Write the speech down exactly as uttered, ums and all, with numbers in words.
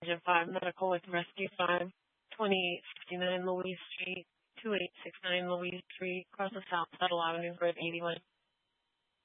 Engine five Medical with Rescue five, twenty-eight sixty-nine Louise Street, two eight six nine Louise Street, across the South Saddle Avenue, Road eighty-one.